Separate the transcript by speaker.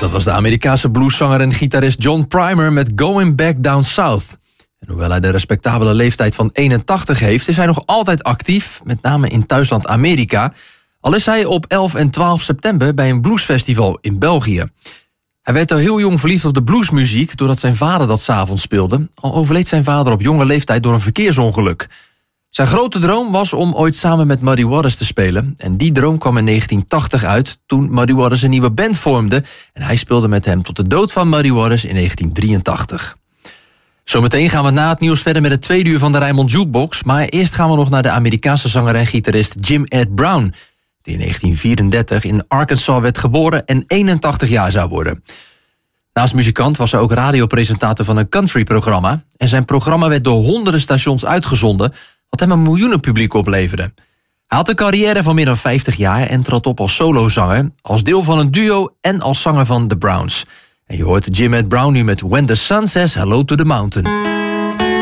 Speaker 1: Dat was de Amerikaanse blueszanger en gitarist John Primer met Going Back Down South. En hoewel hij de respectabele leeftijd van 81 heeft, is hij nog altijd actief, met name in thuisland Amerika. Al is hij op 11 en 12 september bij een bluesfestival in België. Hij werd al heel jong verliefd op de bluesmuziek doordat zijn vader dat 's avonds speelde. Al overleed zijn vader op jonge leeftijd door een verkeersongeluk. Zijn grote droom was om ooit samen met Muddy Waters te spelen. En die droom kwam in 1980 uit toen Muddy Waters een nieuwe band vormde. En hij speelde met hem tot de dood van Muddy Waters in 1983. Zometeen gaan we na het nieuws verder met het tweede uur van de Rijnmond Jukebox. Maar eerst gaan we nog naar de Amerikaanse zanger en gitarist Jim Ed Brown, die in 1934 in Arkansas werd geboren en 81 jaar zou worden. Naast muzikant was hij ook radiopresentator van een countryprogramma. En zijn programma werd door honderden stations uitgezonden, wat hem een miljoenenpubliek opleverde. Hij had een carrière van meer dan 50 jaar en trad op als solozanger, als deel van een duo en als zanger van The Browns. En je hoort Jim Ed Brown nu met When the Sun Says Hello to the Mountain.